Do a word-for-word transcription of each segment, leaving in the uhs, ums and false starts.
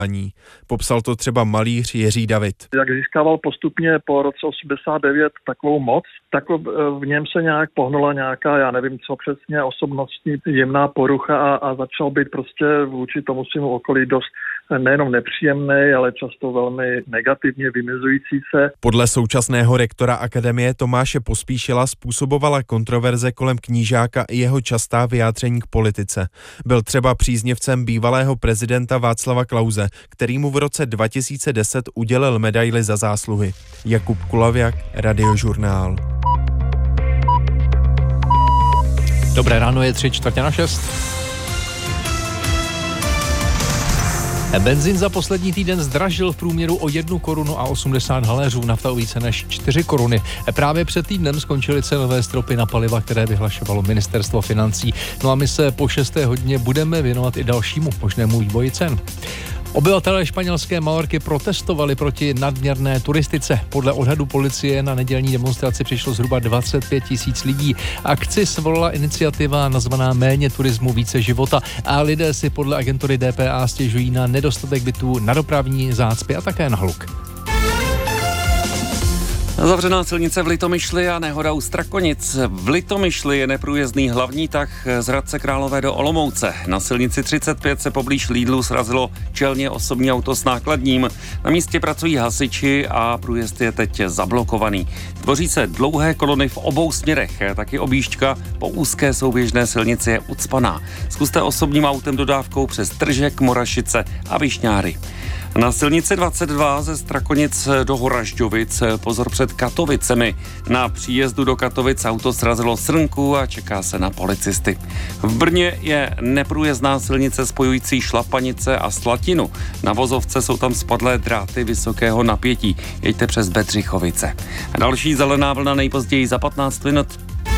Popsal to třeba malíř Jiří David. Jak získával postupně po roce osmdesát devět takovou moc, tak v něm se nějak pohnula nějaká, já nevím co přesně, osobnostní jemná porucha a, a začal být prostě vůči tomu svému okolí dost nejenom nepříjemný, ale často velmi negativně vymezující se. Podle současného rektora akademie Tomáše Pospíšila způsobovala kontroverze kolem knížáka i jeho častá vyjádření k politice. Byl třeba příznivcem bývalého prezidenta Václava Klause, který mu v roce dva tisíce deset udělil medaili za zásluhy. Jakub Kulavěk, Radiožurnál. Dobré ráno, je tři čtvrtě na šest. Benzín za poslední týden zdražil v průměru o jednu korunu a osmdesát haléřů, nafta o více než čtyři koruny. Právě před týdnem skončily cenové stropy na paliva, které vyhlašovalo ministerstvo financí. No a my se po šesté hodině budeme věnovat i dalšímu možnému vývoji cen. Obyvatelé španělské Majorky protestovali proti nadměrné turistice. Podle odhadu policie na nedělní demonstraci přišlo zhruba dvacet pět tisíc lidí. Akci svolala iniciativa nazvaná Méně turismu, více života a lidé si podle agentury D P A stěžují na nedostatek bytů, na dopravní zácpy a také na hluk. Zavřená silnice v Litomyšli a nehoda u Strakonic. V Litomyšli je neprůjezdný hlavní tah z Hradce Králové do Olomouce. Na silnici třicet pět se poblíž Lidlu srazilo čelně osobní auto s nákladním. Na místě pracují hasiči a průjezd je teď zablokovaný. Tvoří se dlouhé kolony v obou směrech, taky objížďka po úzké souběžné silnici je ucpaná. Zkuste osobním autem dodávkou přes Tržek, Morašice a Višňáry. Na silnici dvacet dva ze Strakonic do Horažďovic pozor před Katovicemi. Na příjezdu do Katovic auto srazilo srnku a čeká se na policisty. V Brně je neprůjezdná silnice spojující Šlapanice a Slatinu. Na vozovce jsou tam spadlé dráty vysokého napětí. Jeďte přes Bedřichovice. A další zelená vlna nejpozději za patnáct minut.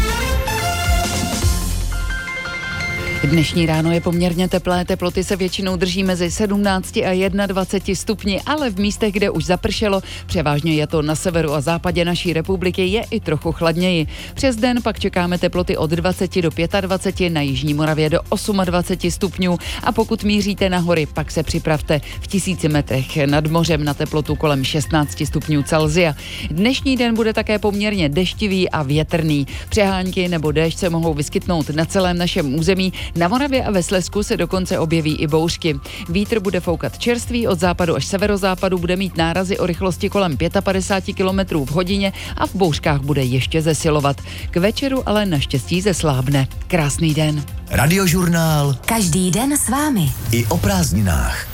Dnešní ráno je poměrně teplé, teploty se většinou drží mezi sedmnácti a dvaceti jednou stupni, ale v místech, kde už zapršelo, převážně je to na severu a západě naší republiky, je i trochu chladněji. Přes den pak čekáme teploty od dvaceti do dvaceti pěti, na jižní Moravě do dvaceti osmi stupňů a pokud míříte na hory, pak se připravte v tisíci metrech nad mořem na teplotu kolem šestnácti stupňů Celsia. Dnešní den bude také poměrně deštivý a větrný. Přehánky nebo déšť se mohou vyskytnout na celém našem území. Na Moravě a ve Slezsku se dokonce objeví i bouřky. Vítr bude foukat čerstvý, od západu až severozápadu bude mít nárazy o rychlosti kolem padesát pět kilometrů v hodině a v bouřkách bude ještě zesilovat. K večeru ale naštěstí zeslábne. Krásný den. Radiožurnál. Každý den s vámi. I o prázdninách.